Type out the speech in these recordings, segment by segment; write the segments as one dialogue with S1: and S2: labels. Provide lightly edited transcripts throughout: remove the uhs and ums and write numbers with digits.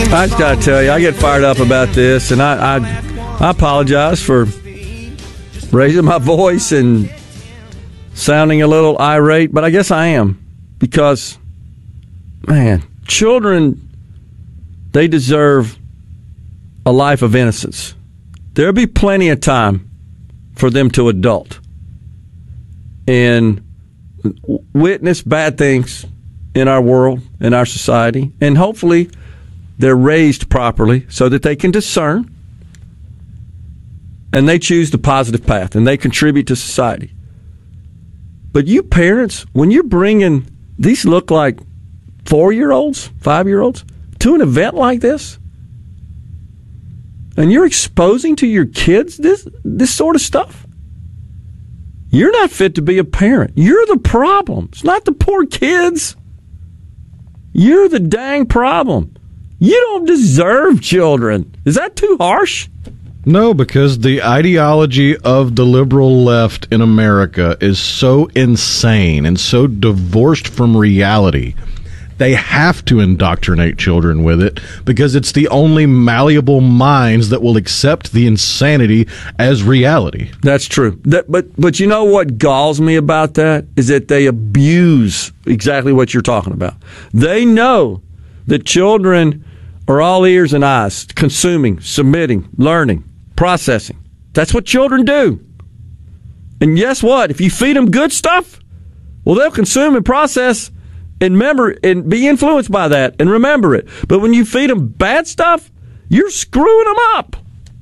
S1: I just got to tell you, I get fired up about this, and I apologize for raising my voice and sounding a little irate, but I guess I am because, man, children, they deserve a life of innocence. There'll be plenty of time for them to adult and witness bad things in our world, in our society, and hopefully they're raised properly so that they can discern and they choose the positive path and they contribute to society. But you parents, when you're bringing, these look like 4-year-olds, 5-year-olds, to an event like this, and you're exposing to your kids this sort of stuff, you're not fit to be a parent. You're the problem. It's not the poor kids. You're the dang problem. You don't deserve children. Is that too harsh?
S2: No, because the ideology of the liberal left in America is so insane and so divorced from reality. They have to indoctrinate children with it because it's the only malleable minds that will accept the insanity as reality.
S1: That's true. But you know what galls me about that is that they abuse exactly what you're talking about. They know that children are all ears and eyes, consuming, submitting, learning, processing. That's what children do. And guess what? If you feed them good stuff, well, they'll consume and process and remember and be influenced by that and remember it. But when you feed them bad stuff, you're screwing them up.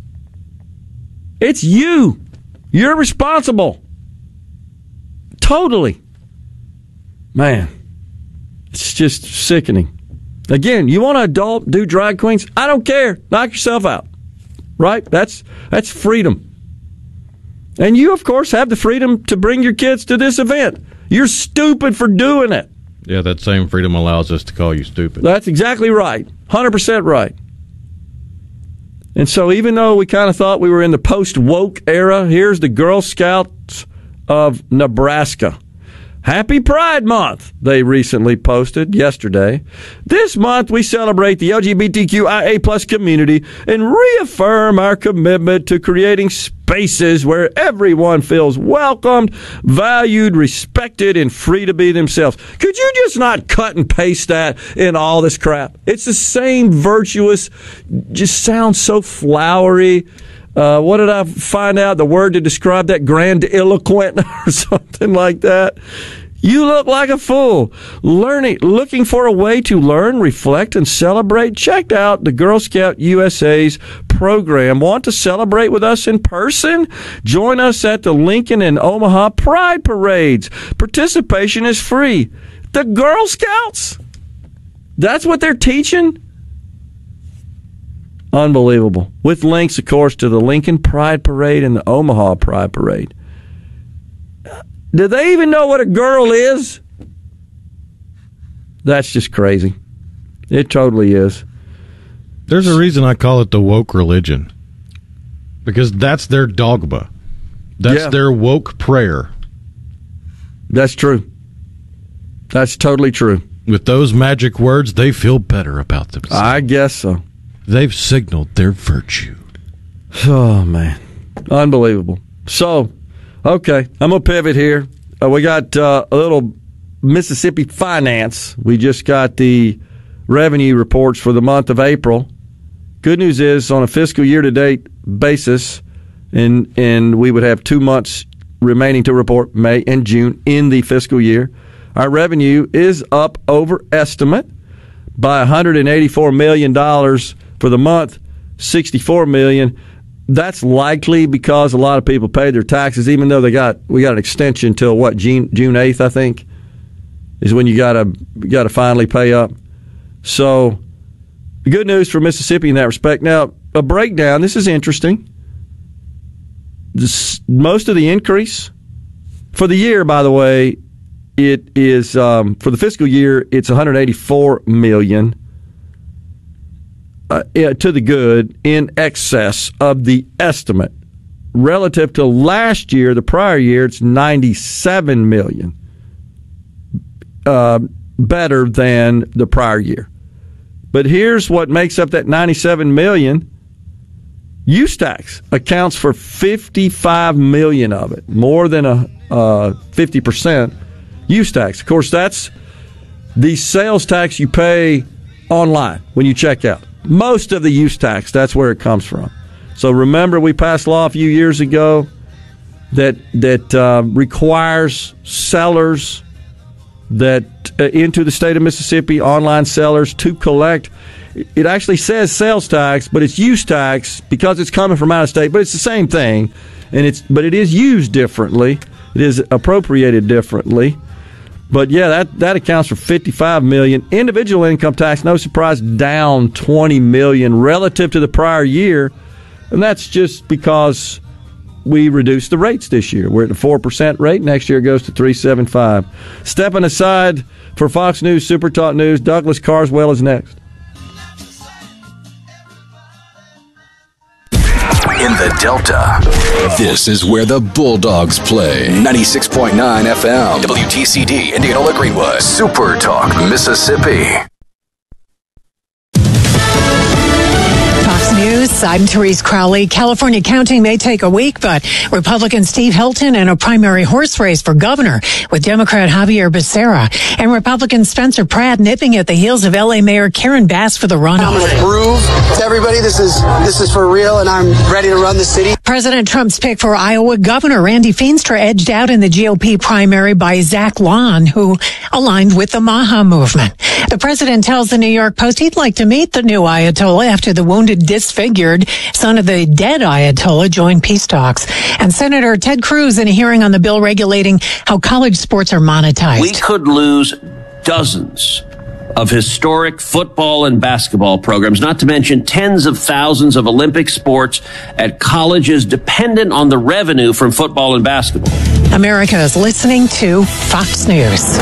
S1: It's you. You're responsible. Totally. Man, it's just sickening. Again, you want to adult, do drag queens? I don't care. Knock yourself out. Right? That's freedom. And you, of course, have the freedom to bring your kids to this event. You're stupid for doing it.
S2: Yeah, that same freedom allows us to call you stupid.
S1: That's exactly right. 100% right. And so even though we kind of thought we were in the post-woke era, here's the Girl Scouts of Nebraska. Happy Pride Month, they recently posted yesterday. This month, we celebrate the LGBTQIA plus community and reaffirm our commitment to creating spaces where everyone feels welcomed, valued, respected, and free to be themselves. Could you just not cut and paste that in all this crap? It's the same virtuous, just sounds so flowery. What did I find out? The word to describe that, grandiloquent or something like that. You look like a fool. Looking for a way to learn, reflect, and celebrate? Check out the Girl Scout USA's program. Want to celebrate with us in person? Join us at the Lincoln and Omaha Pride Parades. Participation is free. The Girl Scouts? That's what they're teaching? Unbelievable. With links, of course, to the Lincoln Pride Parade and the Omaha Pride Parade. Do they even know what a girl is? That's just crazy. It totally is.
S2: There's a reason I call it the woke religion. Because that's their dogma. That's their woke prayer.
S1: That's true. That's totally true.
S2: With those magic words, they feel better about themselves.
S1: I guess so.
S2: They've signaled their virtue.
S1: Oh, man. Unbelievable. So, okay, I'm going to pivot here. We got a little Mississippi finance. We just got the revenue reports for the month of April. Good news is, on a fiscal year-to-date basis, and we would have 2 months remaining to report, May and June, in the fiscal year. Our revenue is up over estimate by $184 million for the month, $64 million. That's likely because a lot of people paid their taxes, even though we got an extension till what, June 8th, I think, is when you gotta finally pay up. So, good news for Mississippi in that respect. Now, a breakdown. This is interesting. Most of the increase for the year, by the way, it is for the fiscal year. It's $184 million. To the good, in excess of the estimate. Relative to last year, the prior year, it's $97 million better than the prior year. But here's what makes up that $97 million. Use tax accounts for $55 million of it, more than 50% use tax. Of course, that's the sales tax you pay online when you check out. Most of the use tax, that's where it comes from. So remember, we passed a law a few years ago that requires sellers that into the state of Mississippi, online sellers, to collect. It actually says sales tax, but it's use tax because it's coming from out of state. But it's the same thing, but it is used differently. It is appropriated differently. But yeah, that accounts for $55 million. Individual income tax, no surprise, down $20 million relative to the prior year, and that's just because we reduced the rates this year. We're at the 4% rate. Next year it goes to 3.75. Stepping aside for Fox News Super Talk News, Douglas Carswell is next.
S3: In the Delta, this is where the Bulldogs play. 96.9 FM, WTCD, Indianola Greenwood, Super Talk, Mississippi.
S4: Fox News, I'm Therese Crowley. California counting may take a week, but Republican Steve Hilton in a primary horse race for governor with Democrat Javier Becerra and Republican Spencer Pratt nipping at the heels of L.A. Mayor Karen Bass for the runoff.
S5: I'm going to prove to everybody this is for real, and I'm ready to run the city.
S4: President Trump's pick for Iowa Governor Randy Feenstra edged out in the GOP primary by Zach Lon, who aligned with the Maha movement. The president tells the New York Post he'd like to meet the new Ayatollah after the wounded, disfigured son of the dead Ayatollah joined peace talks. And Senator Ted Cruz in a hearing on the bill regulating how college sports are monetized.
S6: We could lose dozens of historic football and basketball programs, not to mention tens of thousands of Olympic sports at colleges dependent on the revenue from football and basketball.
S4: America is listening to Fox News.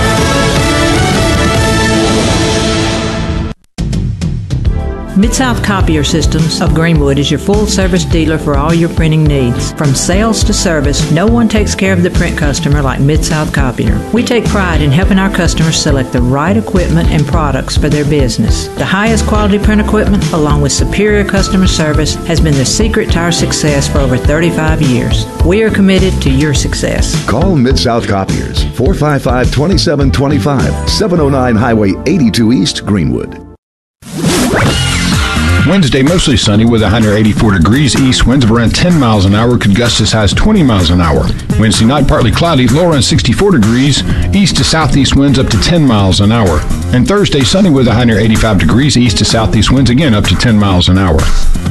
S7: Mid-South Copier Systems of Greenwood is your full-service dealer for all your printing needs. From sales to service, no one takes care of the print customer like Mid-South Copier. We take pride in helping our customers select the right equipment and products for their business. The highest quality print equipment, along with superior customer service, has been the secret to our success for over 35 years. We are committed to your success.
S8: Call Mid-South Copiers, 455-2725, 709 Highway 82 East, Greenwood.
S9: Wednesday, mostly sunny with 184 degrees. East winds of around 10 miles an hour, could gust as high as 20 miles an hour. Wednesday night, partly cloudy, low around 64 degrees. East to southeast winds up to 10 miles an hour. And Thursday, sunny with 185 degrees. East to southeast winds again up to 10 miles an hour.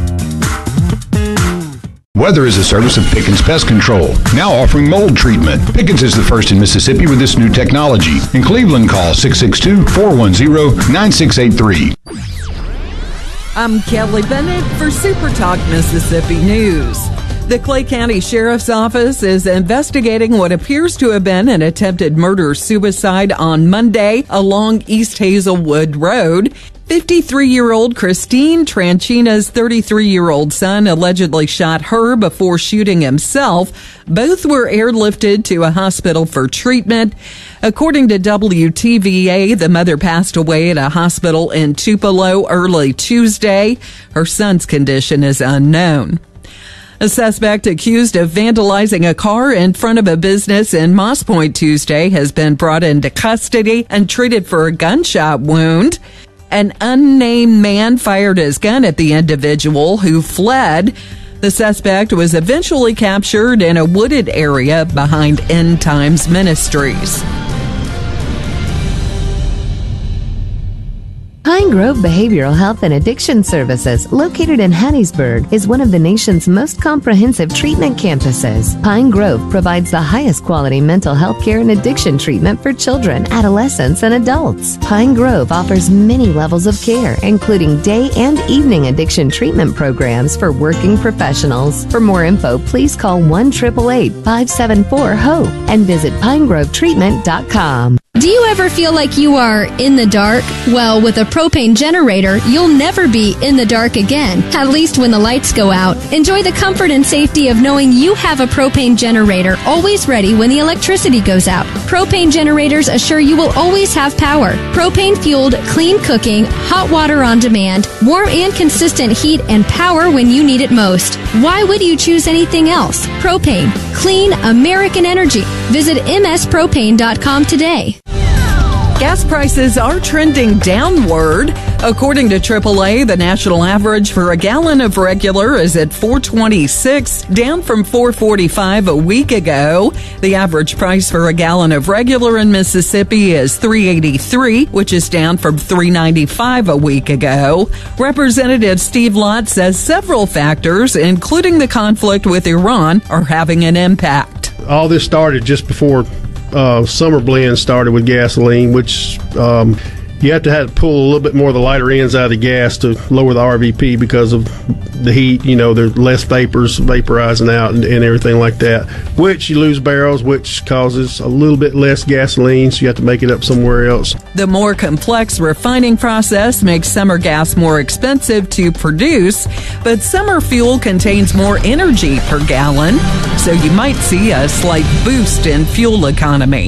S9: Weather is a service of Pickens Pest Control, now offering mold treatment. Pickens is the first in Mississippi with this new technology. In Cleveland, call 662-410-9683.
S10: I'm Kelly Bennett for Super Talk Mississippi News. The Clay County Sheriff's Office is investigating what appears to have been an attempted murder-suicide on Monday along East Hazelwood Road. 53-year-old Christine Tranchina's 33-year-old son allegedly shot her before shooting himself. Both were airlifted to a hospital for treatment. According to WTVA, the mother passed away at a hospital in Tupelo early Tuesday. Her son's condition is unknown. A suspect accused of vandalizing a car in front of a business in Moss Point Tuesday has been brought into custody and treated for a gunshot wound. An unnamed man fired his gun at the individual who fled. The suspect was eventually captured in a wooded area behind End Times Ministries.
S11: Pine Grove Behavioral Health and Addiction Services, located in Hattiesburg, is one of the nation's most comprehensive treatment campuses. Pine Grove provides the highest quality mental health care and addiction treatment for children, adolescents, and adults. Pine Grove offers many levels of care, including day and evening addiction treatment programs for working professionals. For more info, please call 1-888-574-HOPE and visit pinegrovetreatment.com.
S12: Do you ever feel like you are in the dark? Well, with a propane generator, you'll never be in the dark again, at least when the lights go out. Enjoy the comfort and safety of knowing you have a propane generator always ready when the electricity goes out. Propane generators assure you will always have power. Propane-fueled, clean cooking, hot water on demand, warm and consistent heat and power when you need it most. Why would you choose anything else? Propane. Clean American energy. Visit mspropane.com today.
S10: Gas prices are trending downward. According to AAA, the national average for a gallon of regular is at $4.26, down from $4.45 a week ago. The average price for a gallon of regular in Mississippi is $3.83, which is down from $3.95 a week ago. Representative Steve Lott says several factors, including the conflict with Iran, are having an impact.
S13: All this started just before summer blend started with gasoline, which you have to pull a little bit more of the lighter ends out of the gas to lower the RVP because of the heat. There's less vapors vaporizing out and everything like that, which you lose barrels, which causes a little bit less gasoline, so you have to make it up somewhere else.
S10: The more complex refining process makes summer gas more expensive to produce, but summer fuel contains more energy per gallon, so you might see a slight boost in fuel economy.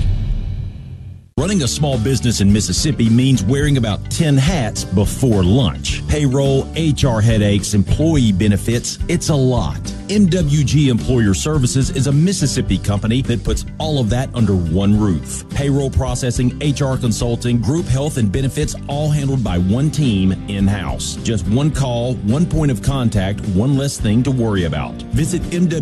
S14: Running a small business in Mississippi means wearing about 10 hats before lunch. Payroll, HR headaches, employee benefits, it's a lot. MWG Employer Services is a Mississippi company that puts all of that under one roof. Payroll processing, HR consulting, group health and benefits, all handled by one team in-house. Just one call, one point of contact, one less thing to worry about. Visit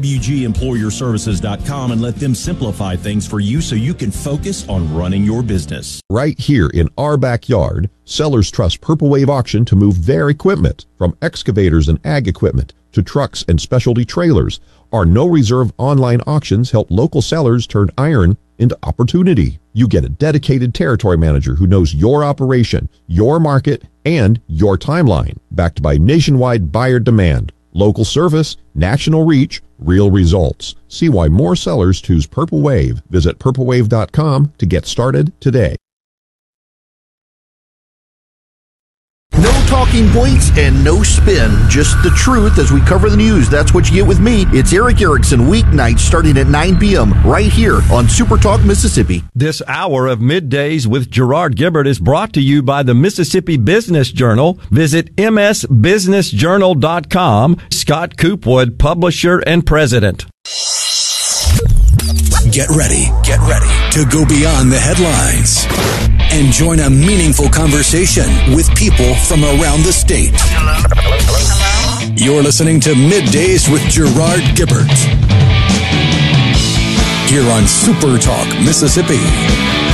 S14: MWGEmployerServices.com and let them simplify things for you so you can focus on running your business.
S15: Right here in our backyard, sellers trust Purple Wave Auction to move their equipment, from excavators and ag equipment to trucks and specialty trailers. Our no-reserve online auctions help local sellers turn iron into opportunity. You get a dedicated territory manager who knows your operation, your market, and your timeline, backed by nationwide buyer demand, local service, national reach, real results. See why more sellers choose Purple Wave. Visit purplewave.com to get started today.
S16: No talking points and no spin, just the truth as we cover the news. That's what you get with me. It's Eric Erickson, weeknights starting at 9 p.m. right here on Super Talk Mississippi.
S1: This hour of Middays with Gerard Gibbert is brought to you by the Mississippi Business Journal. Visit msbusinessjournal.com. Scott Coopwood, publisher and president.
S3: Get ready to go beyond the headlines and join a meaningful conversation with people from around the state. Hello? You're listening to Middays with Gerard Gibbert here on Super Talk Mississippi.